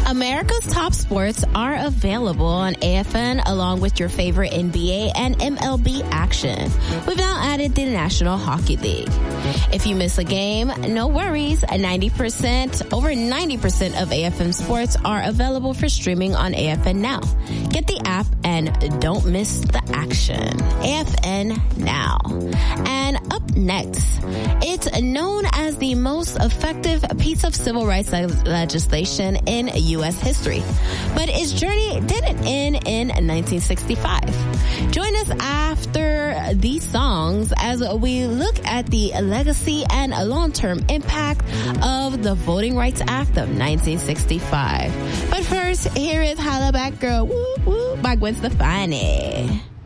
America's top sports are available on AFN along with your favorite NBA and MLB action. We've now added the National Hockey League. If you miss a game, no worries. Over 90% of AFN sports are available for streaming on AFN Now. Get the app and don't miss the action. AFN Now. And up next, it's known as the most effective piece of civil rights legislation in U.S. history. But its journey didn't end in 1965. Join us after these songs as we look at the legacy and long-term impact of the Voting Rights Act of 1965. But first, here is Holla Back Girl Woo Woo by Gwen Stefani.